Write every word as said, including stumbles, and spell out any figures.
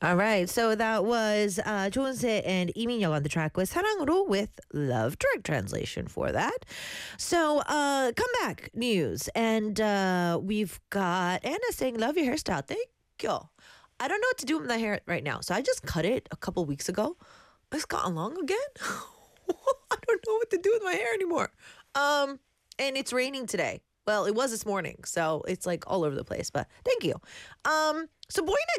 All right, so that was uh, Chonse and Lee Min-young on the track with 사랑으로 with Love. Direct translation for that. So, uh, comeback news. And uh, we've got Anna saying, love your hairstyle. Thank you. I don't know what to do with my hair right now. So I just cut it a couple weeks ago. It's gotten long again. I don't know what to do with my hair anymore. Um, and it's raining today. Well, it was this morning, so it's like all over the place. But thank you. Um, so Boy